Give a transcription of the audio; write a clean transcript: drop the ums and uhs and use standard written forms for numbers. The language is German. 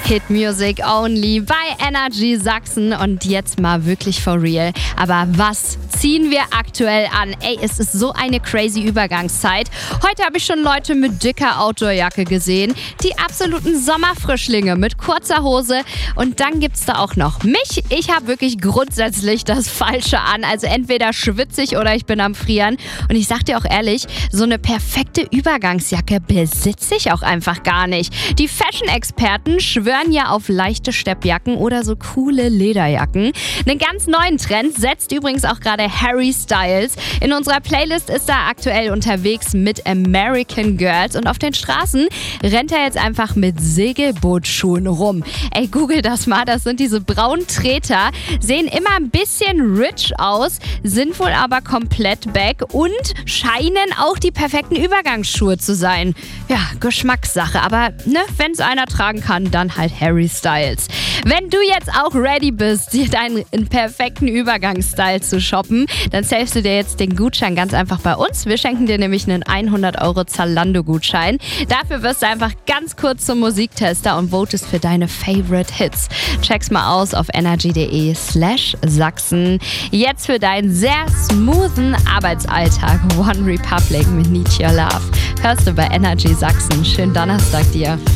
Hit Music Only bei Energy Sachsen und jetzt mal wirklich for real. Aber was ziehen wir aktuell an? Ey, es ist so eine crazy Übergangszeit. Heute habe ich schon Leute mit dicker Outdoorjacke gesehen, die absoluten Sommerfrischlinge mit kurzer Hose und dann gibt's da auch noch mich. Ich habe wirklich grundsätzlich das Falsche an, also entweder schwitze ich oder ich bin am Frieren und ich sag dir auch ehrlich, so eine perfekte Übergangsjacke besitze ich auch einfach gar nicht. Die Fashion-Experten schwören ja auf leichte Steppjacken oder so coole Lederjacken. Einen ganz neuen Trend setzt übrigens auch gerade Harry Styles. In unserer Playlist ist er aktuell unterwegs mit American Girls und auf den Straßen rennt er jetzt einfach mit Segelbootschuhen rum. Ey, google das mal, das sind diese braunen Treter, sehen immer ein bisschen rich aus, sind wohl aber komplett back und scheinen auch die perfekten Übergangsschuhe zu sein. Ja, Geschmackssache, aber ne, wenn es einer tragen kann, dann halt Harry Styles. Wenn du jetzt auch ready bist, dir deinen perfekten Übergangsstyle zu shoppen, dann savest du dir jetzt den Gutschein ganz einfach bei uns. Wir schenken dir nämlich einen 100 € Zalando-Gutschein. Dafür wirst du einfach ganz kurz zum Musiktester und votest für deine Favorite Hits. Check's mal aus auf energy.de/Sachsen. Jetzt für deinen sehr smoothen Arbeitsalltag One Republic mit Need Your Love. Hörst du bei Energy Sachsen. Schönen Donnerstag dir.